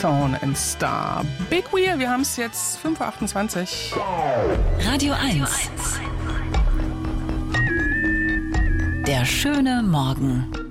Sean and Star. Big Wheel, wir haben es jetzt 5.28 Uhr. Radio 1. Der schöne Morgen.